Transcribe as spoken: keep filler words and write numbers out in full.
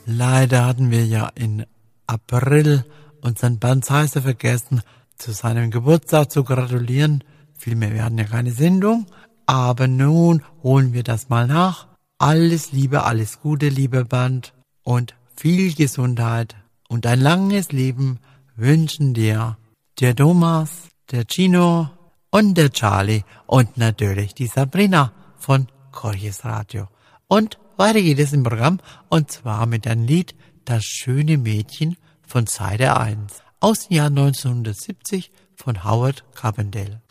Leider hatten wir ja im April unseren Bernd Seiser vergessen, zu seinem Geburtstag zu gratulieren. Vielmehr, wir hatten ja keine Sendung, aber nun holen wir das mal nach. Alles Liebe, alles Gute, lieber Bernd, und viel Gesundheit und ein langes Leben wünschen dir der Thomas, der Gino und der Charlie und natürlich die Sabrina von Corjes Radio. Und weiter geht es im Programm, und zwar mit einem Lied Das schöne Mädchen von Seite eins aus dem Jahr neunzehnhundertsiebzig von Howard Carpendale.